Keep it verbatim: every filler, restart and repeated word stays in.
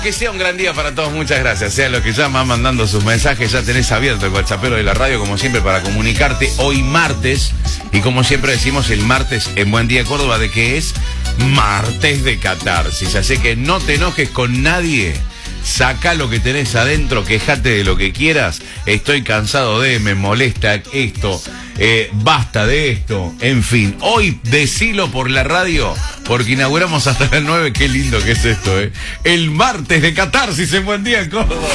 Que sea un gran día para todos, muchas gracias. Sea lo que llaman mandando sus mensajes, ya tenés abierto el WhatsAppero de la radio, como siempre, para comunicarte hoy martes. Y como siempre decimos, el martes en Buen Día Córdoba, de que es martes de catarsis. Así que no te enojes con nadie. Saca lo que tenés adentro, quejate de lo que quieras. Estoy cansado de, me molesta esto, eh, basta de esto. En fin, hoy decilo por la radio, porque inauguramos hasta las nueve. Qué lindo que es esto, eh. El martes de catarsis en Buen Día Córdoba.